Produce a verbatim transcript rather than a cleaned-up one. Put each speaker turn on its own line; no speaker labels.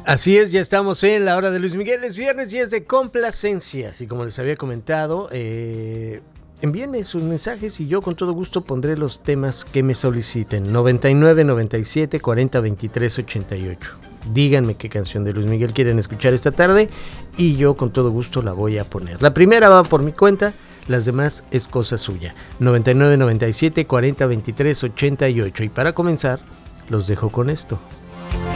Así es, ya estamos en la hora de Luis Miguel, es viernes y es de complacencias. Y como les había comentado, eh, envíenme sus mensajes y yo con todo gusto pondré los temas que me soliciten. noventa y nueve, noventa y siete, cuarenta, veintitrés, ochenta y ocho. Díganme qué canción de Luis Miguel quieren escuchar esta tarde y yo con todo gusto la voy a poner. La primera va por mi cuenta, las demás es cosa suya. noventa y nueve, noventa y siete, cuarenta, veintitrés, ochenta y ocho. Y para comenzar, los dejo con esto.